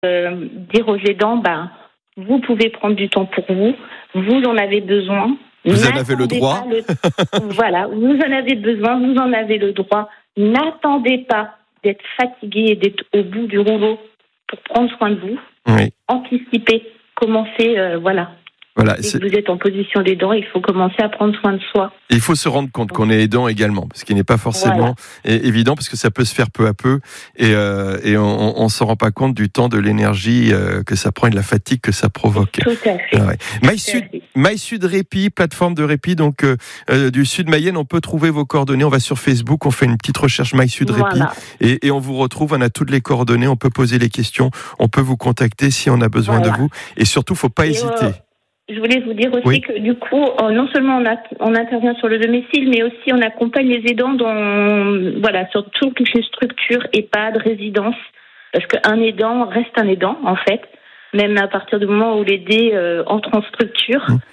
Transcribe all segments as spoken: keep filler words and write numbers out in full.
euh, dire aux aidants, bah, vous pouvez prendre du temps pour vous, vous en avez besoin. Vous en avez le droit. Le... voilà, vous en avez besoin, vous en avez le droit. N'attendez pas d'être fatigué et d'être au bout du rouleau pour prendre soin de vous. Oui. Anticipez, commencez, euh, voilà. Voilà, Dès que vous êtes en position d'aidant, il faut commencer à prendre soin de soi. Il faut se rendre compte qu'on est aidant également, ce qui n'est pas forcément voilà. évident, parce que ça peut se faire peu à peu, et, euh, et on ne s'en rend pas compte du temps, de l'énergie euh, que ça prend et de la fatigue que ça provoque. Tout à fait. Ah ouais. MySud, MySud Répit, plateforme de répit donc euh, euh, du Sud Mayenne, on peut trouver vos coordonnées, on va sur Facebook, on fait une petite recherche MySud Répit, voilà. et, et on vous retrouve, on a toutes les coordonnées, on peut poser les questions, on peut vous contacter si on a besoin voilà. de vous, et surtout, il ne faut pas et hésiter. Euh... Je voulais vous dire aussi oui. que du coup, non seulement on, a, on intervient sur le domicile, mais aussi on accompagne les aidants dans, voilà, sur toutes les structures, EHPAD, résidence, parce qu'un aidant reste un aidant en fait, même à partir du moment où l'aidé euh, entre en structure. Mmh.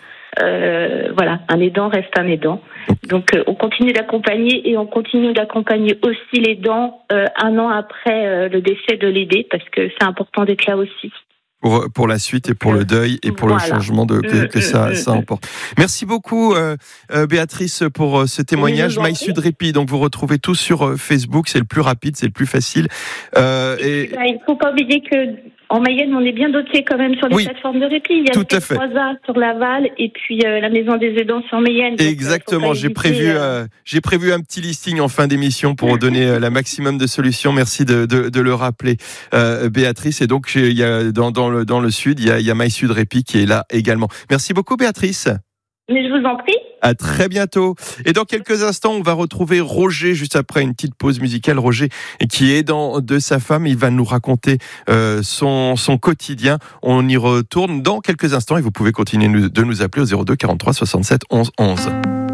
Euh, voilà, un aidant reste un aidant. Donc euh, on continue d'accompagner et on continue d'accompagner aussi l'aidant euh, un an après euh, le décès de l'aidé, parce que c'est important d'être là aussi. Pour, pour la suite et pour le deuil et pour voilà. le changement de, que, que ça, ça emporte. Merci beaucoup euh, euh, Béatrice pour euh, ce témoignage. MySud Répit, donc vous retrouvez tout sur euh, Facebook, c'est le plus rapide, c'est le plus facile. Euh, et, et... Ben, il ne faut pas oublier que en Mayenne, on est bien doté quand même sur les oui, plateformes de répit. Il y a tout le trois A sur Laval et puis euh, la Maison des Aidants sur Mayenne. Donc, exactement, j'ai prévu, euh, j'ai prévu un petit listing en fin d'émission pour donner euh, la maximum de solutions. Merci de, de, de le rappeler, euh, Béatrice. Et donc, il y a, dans, dans, le, dans le Sud, il y a, il y a MySud Répit qui est là également. Merci beaucoup, Béatrice. Mais je vous en prie. À très bientôt. Et dans quelques instants, on va retrouver Roger, juste après une petite pause musicale. Roger, qui est aidant de sa femme, il va nous raconter euh, son, son quotidien. On y retourne dans quelques instants et vous pouvez continuer de nous appeler au zéro deux quarante-trois soixante-sept onze onze.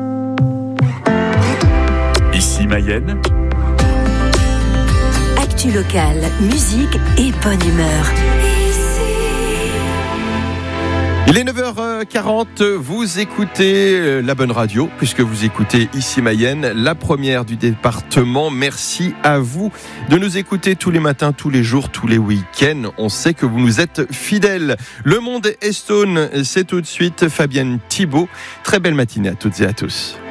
Ici Mayenne. Actu locale, musique et bonne humeur. Il est neuf heures quarante, vous écoutez la bonne radio, puisque vous écoutez Ici Mayenne, la première du département. Merci à vous de nous écouter tous les matins, tous les jours, tous les week-ends. On sait que vous nous êtes fidèles. Le monde est stone, c'est tout de suite Fabienne Thibault. Très belle matinée à toutes et à tous.